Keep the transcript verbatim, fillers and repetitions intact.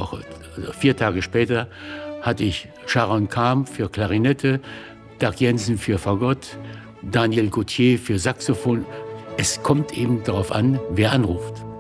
Woche, also vier Tage später, hatte ich Sharon Kahn für Klarinette, Dag Jensen für Fagott, Daniel Gauthier für Saxophon. Es kommt eben darauf an, wer anruft.